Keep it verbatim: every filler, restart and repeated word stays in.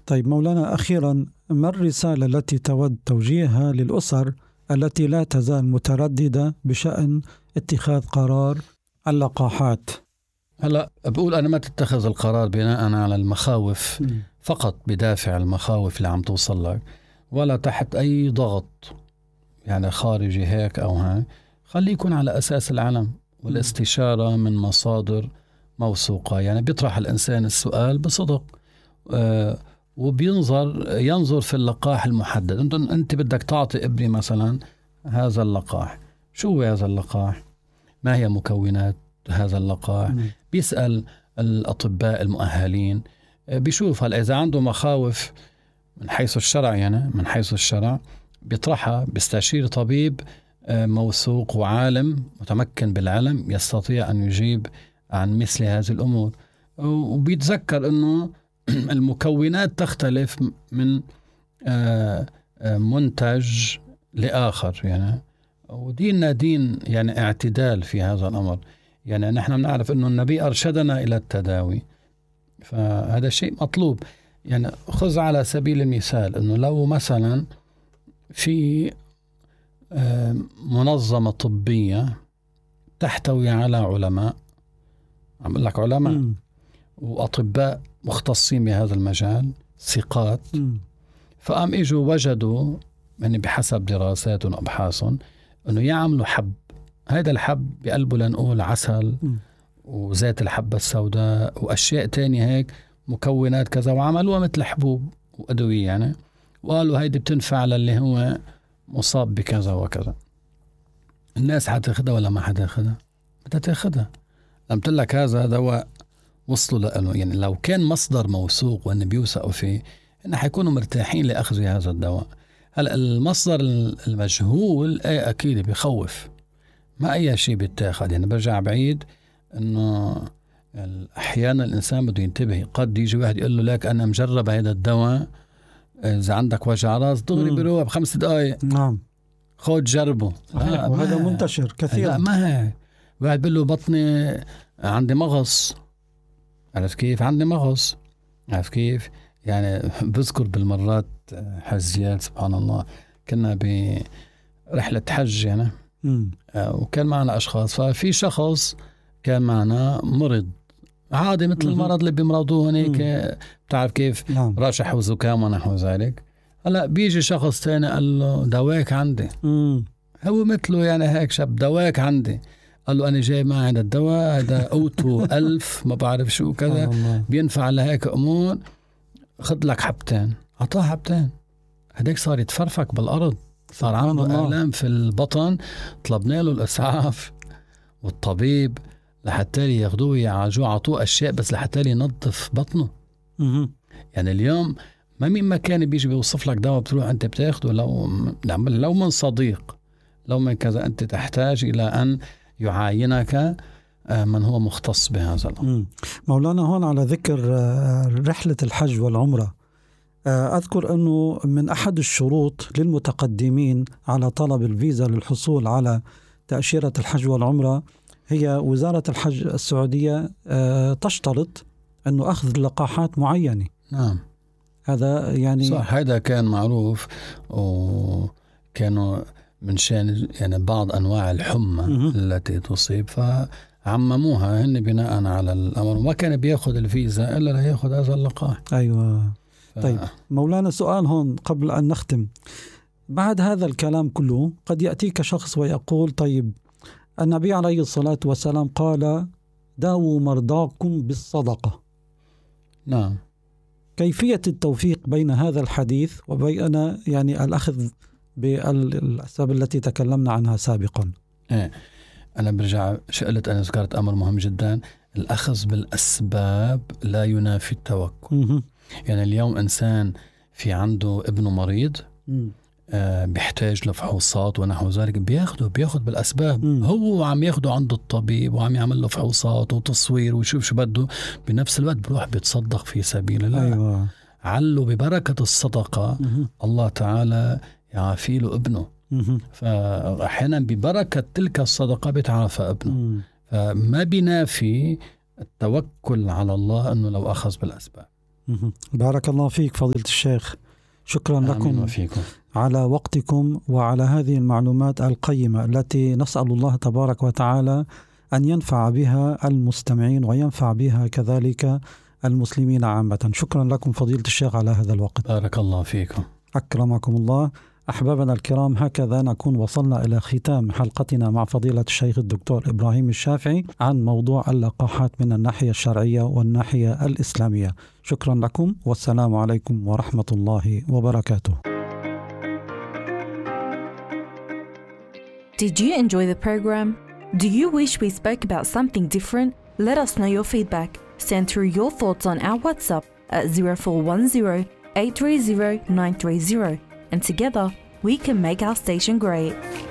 طيب مولانا، أخيرا ما الرسالة التي تود توجيهها للأسر التي لا تزال مترددة بشأن اتخاذ قرار اللقاحات؟ هلا بقول أنا ما تتخذ القرار بناء على المخاوف م. فقط بدافع المخاوف اللي عم توصل لك، ولا تحت أي ضغط يعني خارجي هيك أو هاي. خليه يكون على أساس العلم والاستشارة من مصادر موثوقة. يعني بيطرح الإنسان السؤال بصدق آه وبينظر ينظر في اللقاح المحدد. أنت, أنت بدك تعطي ابني مثلا هذا اللقاح، شو هو هذا اللقاح؟ ما هي مكونات هذا اللقاح؟ م. بيسأل الأطباء المؤهلين، بيشوف هل إذا عنده مخاوف من حيث الشرع، يعني من حيث الشرع بيطرحها، بيستشير طبيب موثوق وعالم متمكن بالعلم يستطيع أن يجيب عن مثل هذه الأمور. وبيتذكر أنه المكونات تختلف من منتج لآخر، يعني وديننا دين يعني اعتدال في هذا الأمر. يعني نحن نعرف أنه النبي أرشدنا إلى التداوي، فهذا شيء مطلوب. يعني خذ على سبيل المثال أنه لو مثلا في منظمة طبية تحتوي على علماء، عم لك علماء م. وأطباء مختصين بهذا المجال ثقات، فقام إجوا وجدوا يعني بحسب دراسات وأبحاث أنه يعملوا حب، هذا الحب بقلبه لنقول عسل م. وزيت الحبة السوداء وأشياء تانية هيك مكونات كذا، وعملوها مثل حبوب وأدوية يعني، وقالوا هيدي بتنفع للي هو مصاب بكذا وكذا. الناس حتاخدها ولا ما حتاخدها؟ بدها تاخدها. لم تلك هذا دواء وصلوا له، يعني لو كان مصدر موثوق وأن بيوثقوا فيه إن حيكونوا مرتاحين لأخذ هذا الدواء. هلا المصدر المجهول أي أكيد بيخوف، ما أي شيء بيتاخد. يعني برجع بعيد إنه أحيانا الإنسان بده ينتبه، قد يجي واحد يقول له لك أنا مجرب هذا الدواء، إذا عندك وجع راس دغري بيروح بخمس دقائق نعم خود جربه. آه وهذا منتشر كثير. لا ما هي واحد بيقول له بطني عندي مغص، عرف كيف؟ عندي مغص، عرف كيف؟ يعني بذكر بالمرات حزيات سبحان الله، كنا برحلة حج يعني آه وكان معنا أشخاص، ففي شخص كان معنا مرض عادي مثل المرض اللي بيمرضوه هناك، بتعرف كيف؟ نعم. رشح وزكام ونحو ذلك. هلا بيجي شخص تاني قال له دواك عندي. مم. هو مثله يعني هيك شاب، دواك عندي. قال له أنا جاي معي هذا الدواء، هذا أوتو ألف ما بعرف شو كذا بينفع لهيك أمور، خذ لك حبتين. عطاه حبتين، هديك صار يتفرفك بالأرض، صار عنده آلام في البطن. طلبنا له الإسعاف والطبيب لحتى ياخدوه يعالجوه، عطوه أشياء بس لحتى ينظف بطنه. مم. يعني اليوم ما من مكان بيجي بيوصف لك دواء بتروح أنت بتاخده، لو لو من صديق لو من كذا، أنت تحتاج إلى أن يعاينك من هو مختص بهذا الأمر. مولانا، هون على ذكر رحلة الحج والعمرة، أذكر أنه من أحد الشروط للمتقدمين على طلب الفيزا للحصول على تأشيرة الحج والعمرة هي وزارة الحج السعودية تشترط أنه أخذ لقاحات معينة. نعم هذا يعني صح، هذا كان معروف، وكانوا من شان يعني بعض أنواع الحمى التي تصيب فعمموها هن بناء على الأمر، وما كان بياخد الفيزا إلا لا ياخد هذا اللقاح. أيوة ف... طيب مولانا، سؤال هون قبل أن نختم. بعد هذا الكلام كله قد يأتيك شخص ويقول طيب النبي عليه الصلاة والسلام قال داووا مرضاكم بالصدقة. نعم. كيفية التوفيق بين هذا الحديث وبين يعني الأخذ بالأسباب التي تكلمنا عنها سابقا؟ إيه. أنا برجع شقلت أنا ذكرت أمر مهم جدا، الأخذ بالأسباب لا ينافي التوكل. م- يعني اليوم إنسان في عنده ابنه مريض آه بيحتاج لفحوصات ونحو ذلك، بياخده بياخد بالأسباب. م. هو عم ياخده عند الطبيب وعم يعمل له فحوصات وتصوير ويشوف شو بده، بنفس الوقت بروح بيتصدق في سبيل الله. أيوة. علّه ببركة الصدقة م- الله تعالى يعافي له ابنه. م- فأحيانا ببركة تلك الصدقة بتعافى ابنه. م. فما بينافي التوكل على الله أنه لو أخذ بالأسباب. بارك الله فيك فضيلة الشيخ، شكرا لكم وفيكم. على وقتكم وعلى هذه المعلومات القيمة التي نسأل الله تبارك وتعالى أن ينفع بها المستمعين وينفع بها كذلك المسلمين عامة. شكرا لكم فضيلة الشيخ على هذا الوقت. بارك الله فيكم. أكرمكم الله. أحبابنا الكرام، هكذا نكون وصلنا إلى ختام حلقتنا مع فضيلة الشيخ الدكتور إبراهيم الشافعي عن موضوع اللقاحات من الناحية الشرعية والناحية الإسلامية. شكرا لكم والسلام عليكم ورحمة الله وبركاته. Did you enjoy the program? Do you wish we spoke about something different? Let us know your feedback. Send through your thoughts on our WhatsApp at zero four one zero, eight three zero, nine three zero. And together, we can make our station great.